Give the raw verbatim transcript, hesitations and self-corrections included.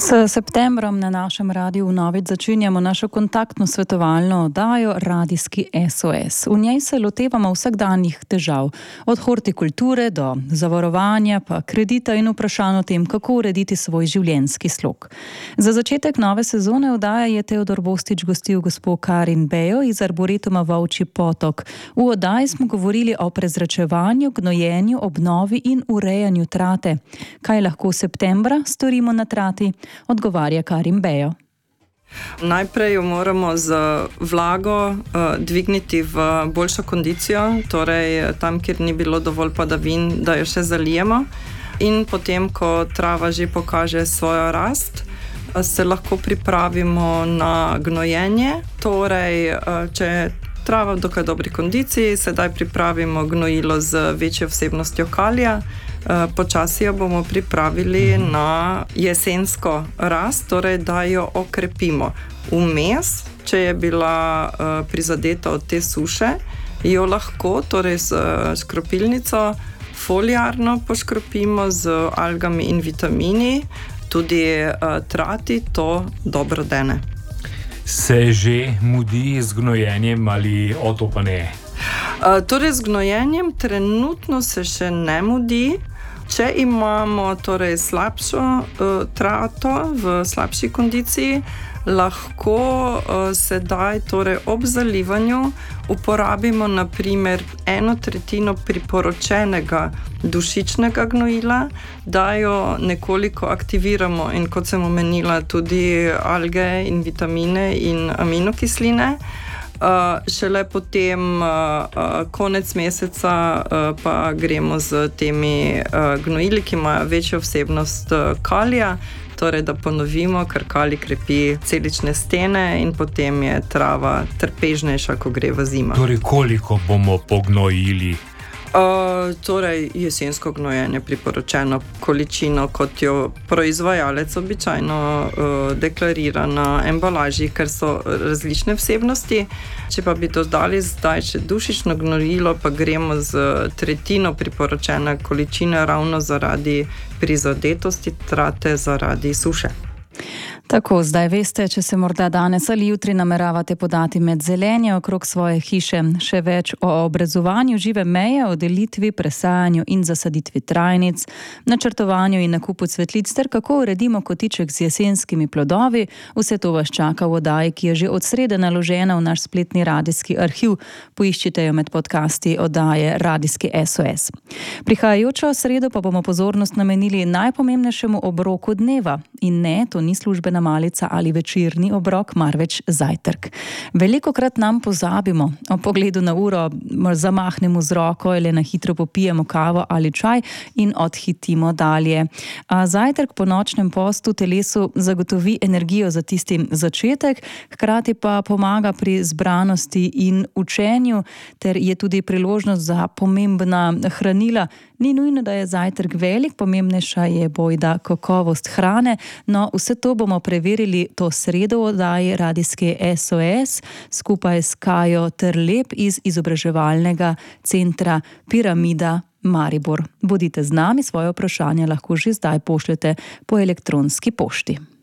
S septembrom na našem radiju vnovič začenjamo našo kontaktno svetovalno oddajo Radijski S O S. V njej se lotevamo vsakdanjih težav, od hortikulture do zavarovanja, pa kredita in vprašanj o tem, kako urediti svoj življenjski slog. Za začetek nove sezone oddaje je Teodor Bostič gostil gospo Karin Bejo iz Arboretuma Volčji Potok. V oddaji smo govorili o prezračevanju, gnojenju, obnovi in urejanju trate. Kaj lahko septembra storimo na trati? Odgovarja Karin Bejo. Najprej jo moramo z vlago uh, dvigniti v boljšo kondicijo, torej tam, kjer ni bilo dovolj padavin, da jo še zalijemo. In potem, ko trava že pokaže svojo rast, se lahko pripravimo na gnojenje. Torej, uh, če je trava v dokaj dobri kondiciji, sedaj pripravimo gnojilo z večjo vsebnostjo kalija. Počasi jo bomo pripravili na jesensko rast, torej da jo okrepimo. Vmes, če je bila prizadeta od te suše, jo lahko torej s škropilnico foliarno poškropimo z algami in vitamini, tudi trati to dobro dene. Se že mudi z gnojenjem ali o to pa ne? Uh, torej, z gnojenjem trenutno se še ne mudi. Če imamo torej slabšo uh, trato v slabši kondiciji, lahko uh, sedaj torej ob zalivanju uporabimo na primer eno tretjino priporočenega dušičnega gnojila, da jo nekoliko aktiviramo in kot sem omenila tudi alge in vitamine in aminokisline. Uh, šele potem uh, uh, konec meseca uh, pa gremo z temi uh, gnojili, ki imajo večjo vsebnost uh, kalija, torej da ponovimo, ker kalij krepi celične stene in potem je trava trpežnejša, ko gre v zimo. Torej, koliko bomo pognojili? Uh, torej, jesensko gnojenje priporočeno količino, kot jo proizvajalec običajno uh, deklarira na embalaži, ker so različne vsebnosti. Če pa bi dodali zdaj še dušično gnojilo, pa gremo z tretjino priporočene količine ravno zaradi prizadetosti trate zaradi suše. Tako, zdaj veste, če se morda danes ali jutri nameravate podati med zelenje okrog svoje hiše. Še več o obrezovanju žive meje, o delitvi, presajanju in zasaditvi trajnic, načrtovanju in nakupu cvetlic ter kako uredimo kotiček z jesenskimi plodovi. Vse to vas čaka v oddaji, ki je že od srede naložena v naš spletni radijski arhiv. Poiščite jo med podcasti oddaje Radijski S O S. Prihajajočo sredo pa bomo pozornost namenili najpomembnejšemu obroku dneva. In ne, to ni službena malica ali večerni obrok, marveč zajtrk. Velikokrat nam pozabimo, o pogledu na uro zamahnemo z roko ali na hitro popijemo kavo ali čaj in odhitimo dalje. A zajtrk po nočnem postu telesu zagotovi energijo za tisti začetek, hkrati pa pomaga pri zbranosti in učenju, ter je tudi priložnost za pomembna hranila. Ni nujno, da je zajtrk velik, pomembnejša je bojda kakovost hrane. No, vse to bomo preverili to sredo v oddaji Radijske S O S skupaj s Kajo Terlep iz izobraževalnega centra Piramida Maribor. Bodite z nami, svoje vprašanje lahko že zdaj pošljete po elektronski pošti.